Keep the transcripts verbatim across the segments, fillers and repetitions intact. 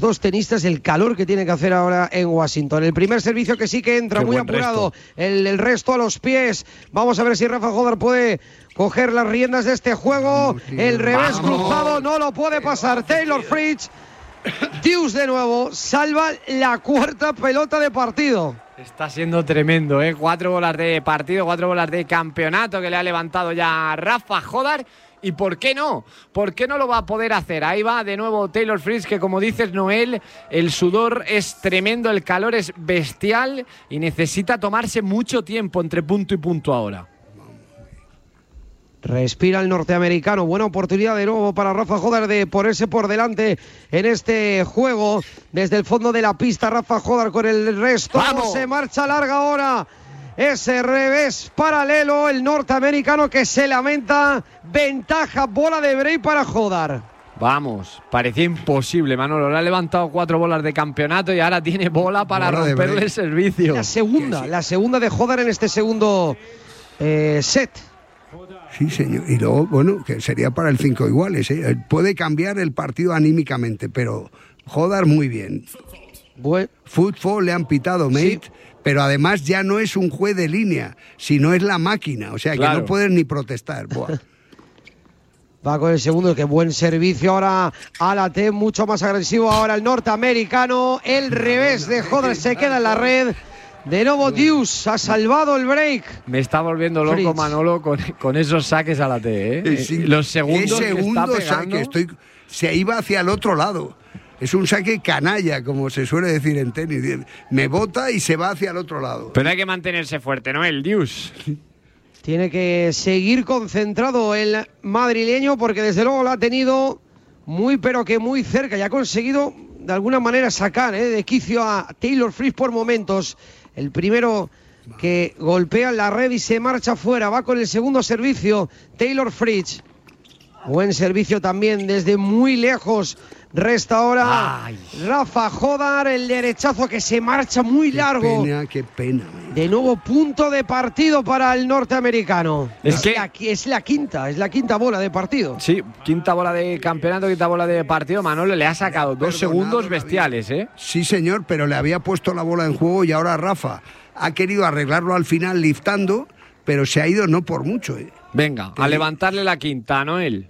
dos tenistas, el calor que tiene que hacer ahora en Washington. El primer servicio que sí que entra, Qué muy buen apurado, el, el resto a los pies. Vamos a ver si Rafa Jódar puede coger las riendas de este juego. Vamos, tío. El revés Vamos. cruzado no lo puede pasar Taylor Fritz. Deuce de nuevo, salva la cuarta pelota de partido. Está siendo tremendo, ¿eh? Cuatro bolas de partido, cuatro bolas de campeonato que le ha levantado ya Rafa Jódar. ¿Y por qué no? ¿Por qué no lo va a poder hacer? Ahí va de nuevo Taylor Fritz, que como dices, Noel, el sudor es tremendo, el calor es bestial y necesita tomarse mucho tiempo entre punto y punto ahora. Respira el norteamericano. Buena oportunidad de nuevo para Rafa Jódar de ponerse por delante en este juego. Desde el fondo de la pista, Rafa Jódar con el resto. ¡Vamos! Se marcha larga ahora. Ese revés paralelo, el norteamericano que se lamenta. Ventaja, bola de break para Jódar. Vamos, parecía imposible, Manolo. Le ha levantado cuatro bolas de campeonato y ahora tiene bola para Bola de romperle break. el servicio. La segunda, Sí, sí. la segunda de Jódar en este segundo eh, set. Sí, señor. Y luego, bueno, que sería para el cinco iguales, ¿eh? Puede cambiar el partido anímicamente, pero Jódar muy bien. Buen, Fútbol le han pitado, mate, Sí. pero además ya no es un juez de línea, sino es la máquina, o sea Claro. que no puedes ni protestar. Buah. Va con el segundo, qué buen servicio ahora a la T, mucho más agresivo ahora el norteamericano. El revés de Jódar se queda en la red. De nuevo Deuce ha salvado el break. Me está volviendo loco, Fritz. Manolo, con, con esos saques a la T, ¿eh? Sí, Los segundos qué que está segundo pegando. saque, estoy, se iba hacia el otro lado. Es un saque canalla, como se suele decir en tenis. Me bota y se va hacia el otro lado. Pero hay que mantenerse fuerte, ¿no? El Deuce. Tiene que seguir concentrado el madrileño porque desde luego lo ha tenido muy pero que muy cerca y ha conseguido de alguna manera sacar ¿eh? de quicio a Taylor Fritz por momentos. El primero que golpea la red y se marcha fuera. Va con el segundo servicio Taylor Fritz. Buen servicio también desde muy lejos. Resta ahora Ay. Rafa Jódar, el derechazo que se marcha muy largo. Qué pena, qué pena. man. De nuevo punto de partido para el norteamericano. Es Es, que- la, es la quinta, es la quinta bola de partido. Sí, quinta bola de campeonato, quinta bola de partido. Manolo le ha sacado dos Perdonado segundos la bestiales, ¿eh? Sí, señor, pero le había puesto la bola en juego y ahora Rafa ha querido arreglarlo al final liftando, pero se ha ido no por mucho. ¿eh? Venga, a levantarle la quinta, Noel.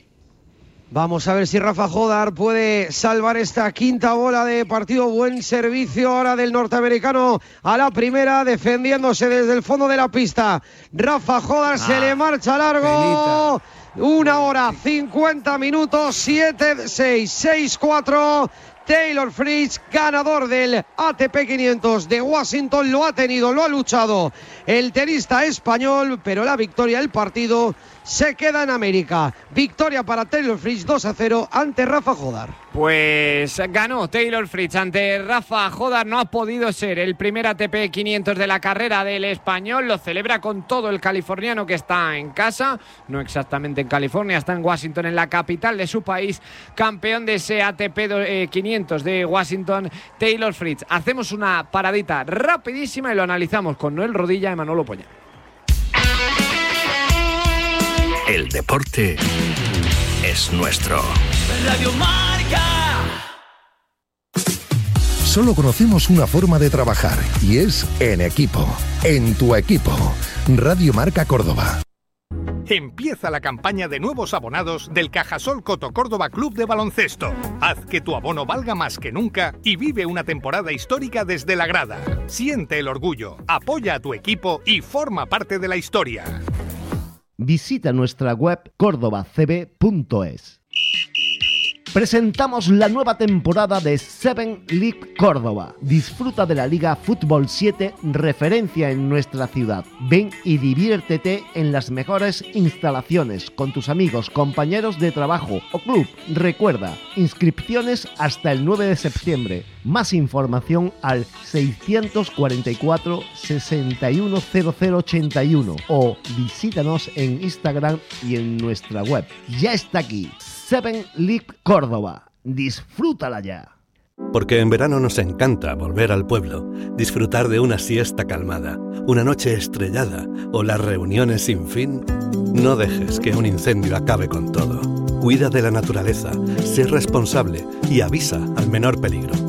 Vamos a ver si Rafa Jódar puede salvar esta quinta bola de partido. Buen servicio ahora del norteamericano a la primera, defendiéndose desde el fondo de la pista. Rafa Jódar se le marcha largo. Una hora, cincuenta minutos, siete seis, seis cuatro. Taylor Fritz, ganador del A T P quinientos de Washington, lo ha tenido, lo ha luchado el tenista español, pero la victoria del partido se queda en América. Victoria para Taylor Fritz, dos a cero ante Rafa Jódar. Pues ganó Taylor Fritz ante Rafa Jódar. No ha podido ser el primer A T P quinientos de la carrera del español. Lo celebra con todo el californiano que está en casa. No exactamente en California, está en Washington, en la capital de su país. Campeón de ese A T P quinientos de Washington, Taylor Fritz. Hacemos una paradita rapidísima y lo analizamos con Noel Rodilla y Manolo Poña. El deporte es nuestro. Radio Marca. Solo conocemos una forma de trabajar y es en equipo. En tu equipo. Radio Marca Córdoba. Empieza la campaña de nuevos abonados del Cajasol Coto Córdoba Club de Baloncesto. Haz que tu abono valga más que nunca y vive una temporada histórica desde la grada. Siente el orgullo, apoya a tu equipo y forma parte de la historia. Visita nuestra web córdoba c b punto es. Presentamos la nueva temporada de Seven League Córdoba. Disfruta de la Liga Fútbol siete, referencia en nuestra ciudad. Ven y diviértete en las mejores instalaciones con tus amigos, compañeros de trabajo o club. Recuerda, inscripciones hasta el nueve de septiembre. Más información al seiscientos cuarenta y cuatro, sesenta y uno, cero cero ochenta y uno o visítanos en Instagram y en nuestra web. Ya está aquí. Seven League Córdoba. Disfrútala ya. Porque en verano nos encanta volver al pueblo, disfrutar de una siesta calmada, una noche estrellada o las reuniones sin fin. No dejes que un incendio acabe con todo. Cuida de la naturaleza, sé responsable y avisa al menor peligro.